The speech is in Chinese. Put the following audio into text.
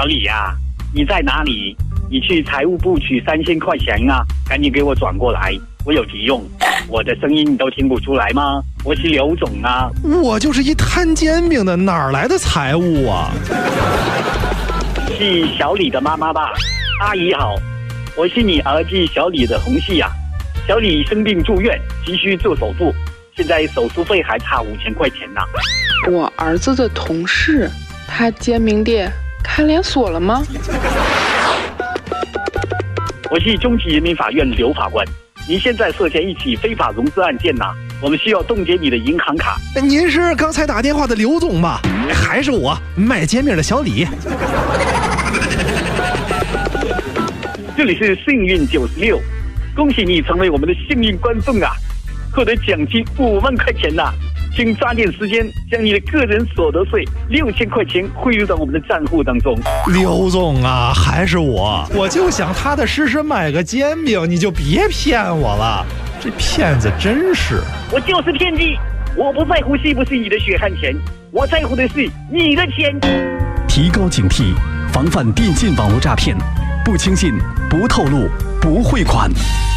小李呀，你在哪里？你去财务部取3000块钱啊，赶紧给我转过来，我有急用。我的声音你都听不出来吗？我是刘总啊。 我就是一摊煎饼的，哪儿来的财务啊？ 是小李的妈妈吧？阿姨好，我是你儿子小李的同事啊。小李生病住院，急需做手术，现在手术费还差5000块钱呢。 我儿子的同事，他煎饼店开连锁了吗？ 我是中级人民法院刘法官，您现在涉嫌一起非法融资案件呐，我们需要冻结你的银行卡。 您是刚才打电话的刘总吧？还是我卖煎饼的小李？ 这里是幸运96，恭喜你成为我们的幸运观众啊，获得奖金5万块钱呐！请抓紧时间将你的个人所得税6000块钱汇入到我们的账户当中。 刘总啊，还是我就想踏踏实实买个煎饼，你就别骗我了，这骗子真是。 我就是骗子，我不在乎是不是你的血汗钱，我在乎的是你的钱。 提高警惕，防范电信网络诈骗，不轻信，不透露，不汇款。